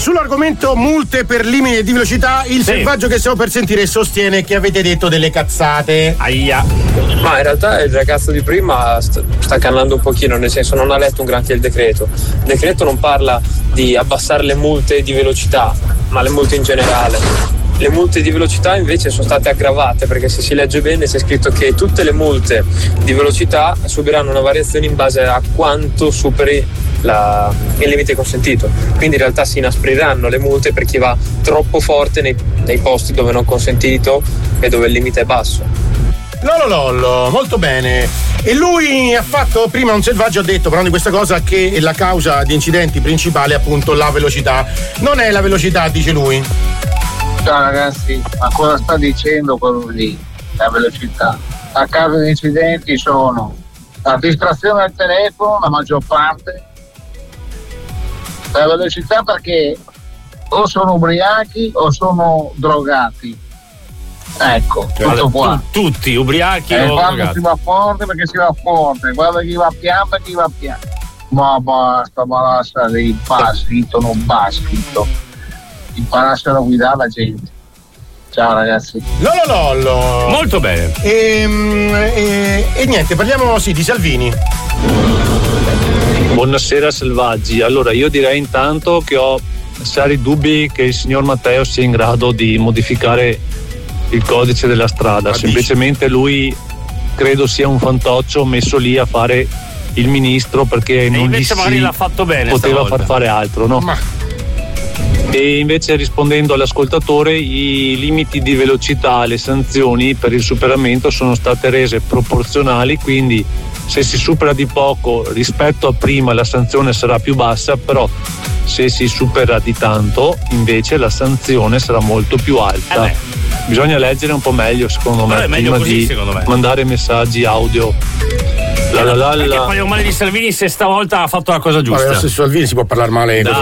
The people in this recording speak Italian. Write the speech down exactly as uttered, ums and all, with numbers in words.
sull'argomento multe per limiti di velocità, il sì. selvaggio che stiamo per sentire sostiene che avete detto delle cazzate. Aia. Ma in realtà il ragazzo di prima sta, sta cannando un pochino, nel senso non ha letto un granché il decreto. Il decreto non parla di abbassare le multe di velocità, ma le multe in generale. Le multe di velocità invece sono state aggravate, perché se si legge bene c'è scritto che tutte le multe di velocità subiranno una variazione in base a quanto superi la, il limite consentito. Quindi in realtà si inaspriranno le multe per chi va troppo forte nei, nei posti dove non consentito e dove il limite è basso. Lollo lollo, molto bene. E lui ha fatto, prima un selvaggio ha detto, parlando di questa cosa, che la causa di incidenti principale è appunto la velocità. Non è la velocità, dice lui. Ciao ragazzi, ma cosa sta dicendo quello lì? La velocità. A causa di incidenti sono la distrazione del telefono, la maggior parte, la velocità perché o sono ubriachi o sono drogati. Ecco, tutto qua. Tutti ubriachi eh, o quando drogati. si va forte perché si va forte, guarda chi va piano e chi va piano. Ma basta, ma lascia lì, baschito, non baschito. Imparassero a guidare la gente. Ciao ragazzi. Lollo lollo. Molto bene. E, e, e niente, parliamo sì di Salvini. Buonasera selvaggi. Allora io direi intanto che ho seri dubbi che il signor Matteo sia in grado di modificare il codice della strada. Ma semplicemente dici? Lui credo sia un fantoccio messo lì a fare il ministro perché e non gli si magari l'ha fatto bene poteva stavolta. far fare altro, no? Ma... E invece rispondendo all'ascoltatore, i limiti di velocità, le sanzioni per il superamento sono state rese proporzionali, quindi se si supera di poco rispetto a prima la sanzione sarà più bassa, però se si supera di tanto invece la sanzione sarà molto più alta. Eh Bisogna leggere un po' meglio secondo me, Vabbè, prima così, di secondo me. mandare messaggi audio. La, la, la, la. Perché parliamo male di Salvini se stavolta ha fatto la cosa giusta. Ma lo stesso Salvini si può parlare male dai,